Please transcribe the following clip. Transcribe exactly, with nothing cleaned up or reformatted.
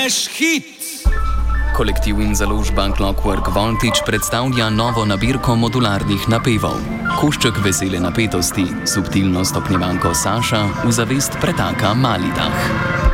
Smash hit! Kolektiv in založba Clockwork Voltage predstavlja novo nabirko modularnih napevov. Košček vesele napetosti, subtilno stopnjevanko Saša v zavest pretaka Malidah.